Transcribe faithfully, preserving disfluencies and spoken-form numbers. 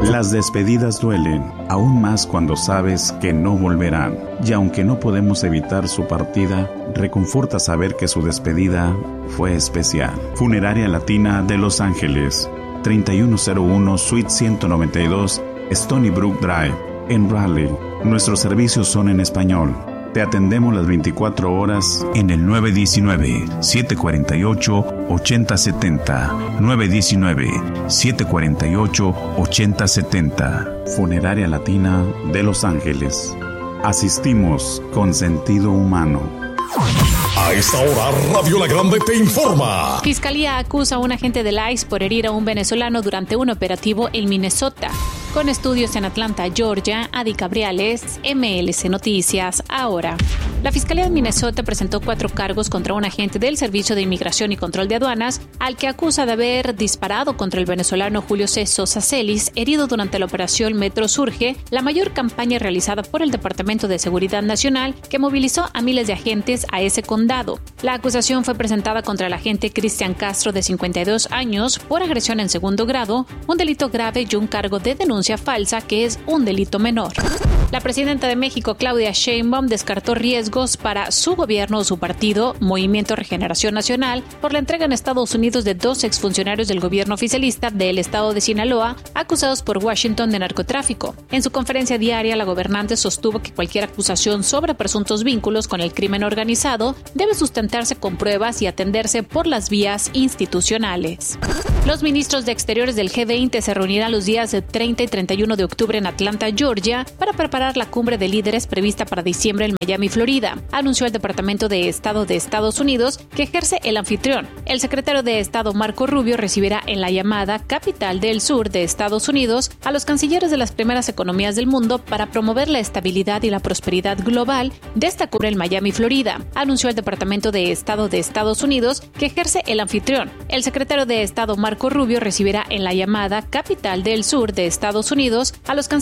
Las despedidas duelen, aún más cuando sabes que no volverán. Y aunque no podemos evitar su partida, reconforta saber que su despedida fue especial. Funeraria Latina de Los Ángeles, treinta y uno cero uno Suite ciento noventa y dos, Stony Brook Drive, en Raleigh. Nuestros servicios son en español. Te atendemos las veinticuatro horas en el nueve uno nueve, siete cuatro ocho, ocho cero siete cero. nueve uno nueve, siete cuatro ocho, ocho cero siete cero. Funeraria Latina de Los Ángeles. Asistimos con sentido humano. A esta hora, Radio La Grande te informa. Fiscalía acusa a un agente del I C E por herir a un venezolano durante un operativo en Minnesota. Con estudios en Atlanta, Georgia, Adi Cabriales, M L C Noticias, ahora. La Fiscalía de Minnesota presentó cuatro cargos contra un agente del Servicio de Inmigración y Control de Aduanas, al que acusa de haber disparado contra el venezolano Julio C. Sosa Celis, herido durante la operación Metro Surge, la mayor campaña realizada por el Departamento de Seguridad Nacional, que movilizó a miles de agentes a ese condado. La acusación fue presentada contra el agente Cristian Castro, de cincuenta y dos años, por agresión en segundo grado, un delito grave y un cargo de denuncia falsa, que es un delito menor. La presidenta de México, Claudia Sheinbaum, descartó riesgos para su gobierno o su partido, Movimiento Regeneración Nacional, por la entrega en Estados Unidos de dos exfuncionarios del gobierno oficialista del estado de Sinaloa, acusados por Washington de narcotráfico. En su conferencia diaria, la gobernante sostuvo que cualquier acusación sobre presuntos vínculos con el crimen organizado debe sustentarse con pruebas y atenderse por las vías institucionales. Los ministros de Exteriores del G veinte se reunirán los días treinta y treinta y uno de octubre en Atlanta, Georgia, para preparar la cumbre de líderes prevista para diciembre en Miami, Florida, anunció el Departamento de Estado de Estados Unidos, que ejerce el anfitrión. El secretario de Estado Marco Rubio recibirá en la llamada capital del sur de Estados Unidos a los cancilleres de las primeras economías del mundo para promover la estabilidad y la prosperidad global de esta cumbre en Miami, Florida, anunció el Departamento de Estado de Estados Unidos, que ejerce el anfitrión. El secretario de Estado Marco Rubio recibirá en la llamada capital del sur de Estados Unidos a los cancilleres